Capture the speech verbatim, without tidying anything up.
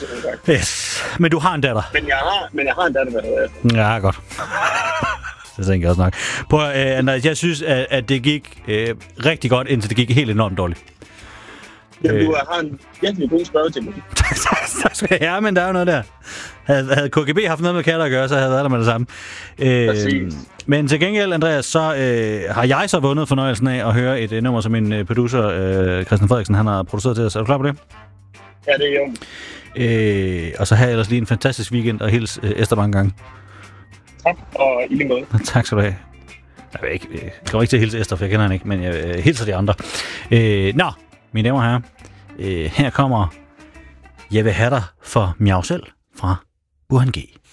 tusind tak. Yes. Men du har en datter. Men jeg har, men jeg har en datter, der hedder Astrid. Ja, godt. Det tænker jeg også nok. Prøv, øh, Andreas, jeg synes, at, at det gik øh, rigtig godt, indtil det gik helt enormt dårligt. Jamen, du har en virkelig god spørgetime. Tak skal jeg. Ja, men der er jo noget der. Havde, havde K G B haft noget med katter at gøre, så havde jeg været der med det samme. Øh, men til gengæld, Andreas, så øh, har jeg så vundet fornøjelsen af at høre et øh, nummer, som min øh, producer, øh, Christian Frederiksen, han har produceret til os. Er du klar på det? Ja, det er jo. Øh, og så har jeg ellers lige en fantastisk weekend, og hils øh, Esther mange gange. Tak, og i lige måde. Tak skal du have. Jeg vil ikke, jeg kommer ikke til at hilse Esther, for jeg kender hende ikke, men jeg øh, hilser de andre. Øh, nå, mine damer og herrer, øh, her kommer Jeg vil have dig for Miau selv fra Burhan G.